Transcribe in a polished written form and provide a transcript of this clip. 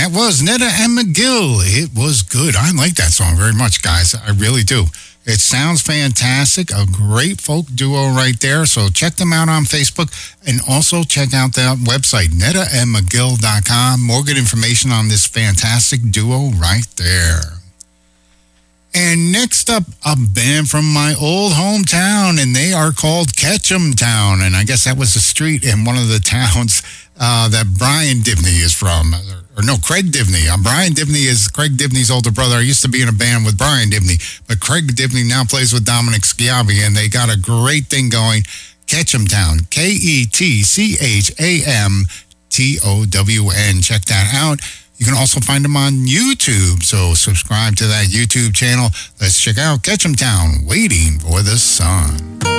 that was Netta and McGill. It was good. I like that song very much, guys. I really do. It sounds fantastic. A great folk duo right there. So check them out on Facebook and also check out that website, nettaandmcgill.com. More good information on this fantastic duo right there. And next up, a band from my old hometown, and they are called Ketchum Town. And I guess that was a street in one of the towns that Brian Dibney is from. Or no, Craig Dibney. Brian Dibney is Craig Dibney's older brother. I used to be in a band with Brian Dibney, but Craig Dibney now plays with Dominic Schiavi, and they got a great thing going. Ketchum Town, KETCHAMTOWN. Check that out. You can also find them on YouTube, so subscribe to that YouTube channel. Let's check out Ketchum Town, Waiting for the Sun.